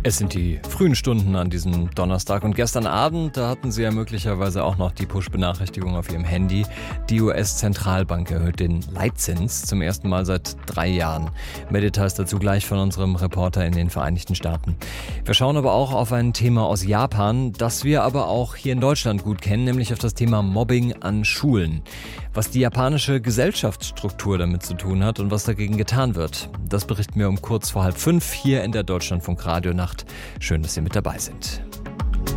Es sind die frühen Stunden an diesem Donnerstag und gestern Abend, da hatten Sie ja möglicherweise auch noch die Push-Benachrichtigung auf Ihrem Handy. Die US-Zentralbank erhöht den Leitzins zum ersten Mal seit 3 Jahren. Mehr Details dazu gleich von unserem Reporter in den Vereinigten Staaten. Wir schauen aber auch auf ein Thema aus Japan, das wir aber auch hier in Deutschland gut kennen, nämlich auf das Thema Mobbing an Schulen. Was die japanische Gesellschaftsstruktur damit zu tun hat und was dagegen getan wird, das berichten wir um kurz vor 4:30 hier in der Deutschlandfunk Radionacht. Schön, dass Sie mit dabei sind.